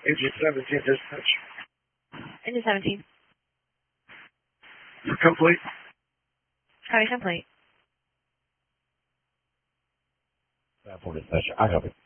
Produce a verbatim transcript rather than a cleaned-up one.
Engine seventeen dispatch. Engine seventeen. Complete. Copy complete. For dispatch. I copy.